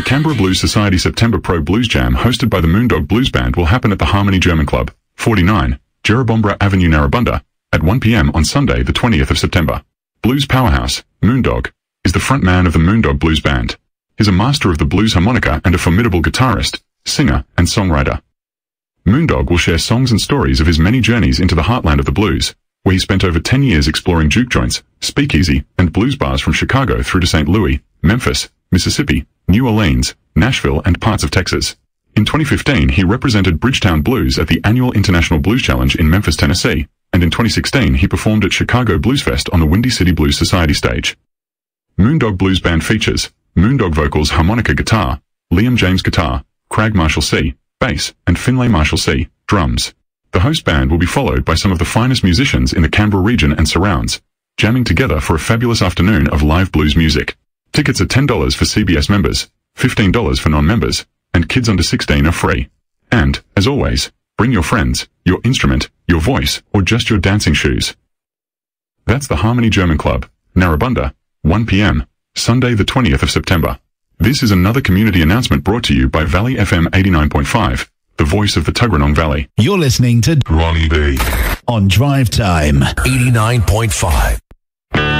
Canberra Blues Society September Pro Blues Jam hosted by the Moondog Blues Band will happen at the Harmony German Club, 49, Jerrabomberra Avenue, Narrabundah, at 1 p.m. on Sunday the 20th of September. Blues powerhouse, Moondog, is the front man of the Moondog Blues Band. He's a master of the blues harmonica and a formidable guitarist, singer, and songwriter. Moondog will share songs and stories of his many journeys into the heartland of the blues, where he spent over 10 years exploring juke joints, speakeasy, and blues bars from Chicago through to St. Louis, Memphis, Mississippi, New Orleans, Nashville, and parts of Texas. In 2015, he represented Bridgetown Blues at the annual International Blues Challenge in Memphis, Tennessee, and in 2016 he performed at Chicago Blues Fest on the Windy City Blues Society stage. Moondog Blues Band features Moondog vocals, harmonica, guitar, Liam James guitar, Craig Marshall C, bass, and Finlay Marshall C, drums. The host band will be followed by some of the finest musicians in the Canberra region and surrounds, jamming together for a fabulous afternoon of live blues music. Tickets are $10 for CBS members, $15 for non-members, and kids under 16 are free. And, as always, bring your friends, your instrument, your voice, or just your dancing shoes. That's the Harmony German Club, Narrabundah, 1 p.m., Sunday the 20th of September. This is another community announcement brought to you by Valley FM 89.5, the voice of the Tuggeranong Valley. You're listening to Ronnie B on Drive Time 89.5.